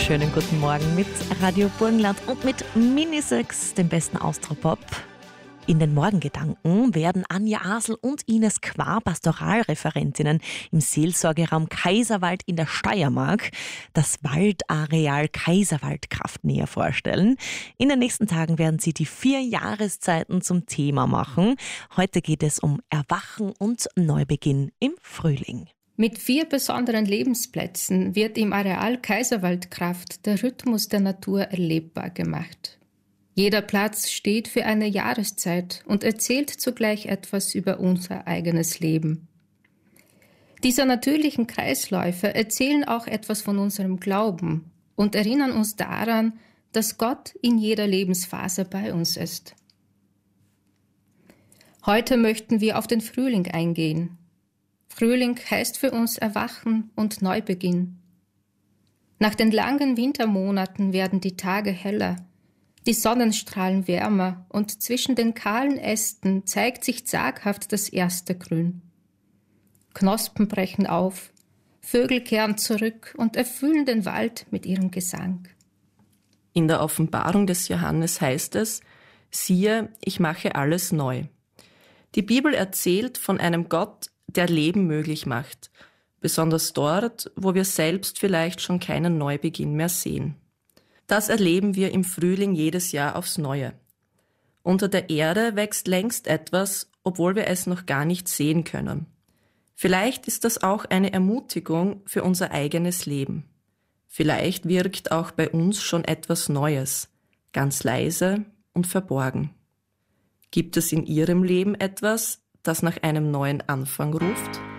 schönen guten Morgen mit Radio Burgenland und mit Minisex, dem besten Austropop. In den Morgengedanken werden Anja Asel und Ines Quar, Pastoralreferentinnen im Seelsorgeraum Kaiserwald in der Steiermark, das Waldareal Kaiserwaldkraft näher vorstellen. In den nächsten Tagen werden sie die 4 Jahreszeiten zum Thema machen. Heute geht es um Erwachen und Neubeginn im Frühling. Mit 4 besonderen Lebensplätzen wird im Areal Kaiserwaldkraft der Rhythmus der Natur erlebbar gemacht. Jeder Platz steht für eine Jahreszeit und erzählt zugleich etwas über unser eigenes Leben. Diese natürlichen Kreisläufe erzählen auch etwas von unserem Glauben und erinnern uns daran, dass Gott in jeder Lebensphase bei uns ist. Heute möchten wir auf den Frühling eingehen. Frühling heißt für uns Erwachen und Neubeginn. Nach den langen Wintermonaten werden die Tage heller, die Sonnenstrahlen wärmer und zwischen den kahlen Ästen zeigt sich zaghaft das erste Grün. Knospen brechen auf, Vögel kehren zurück und erfüllen den Wald mit ihrem Gesang. In der Offenbarung des Johannes heißt es: Siehe, ich mache alles neu. Die Bibel erzählt von einem Gott, der Leben möglich macht, besonders dort, wo wir selbst vielleicht schon keinen Neubeginn mehr sehen. Das erleben wir im Frühling jedes Jahr aufs Neue. Unter der Erde wächst längst etwas, obwohl wir es noch gar nicht sehen können. Vielleicht ist das auch eine Ermutigung für unser eigenes Leben. Vielleicht wirkt auch bei uns schon etwas Neues, ganz leise und verborgen. Gibt es in Ihrem Leben etwas, das nach einem neuen Anfang ruft?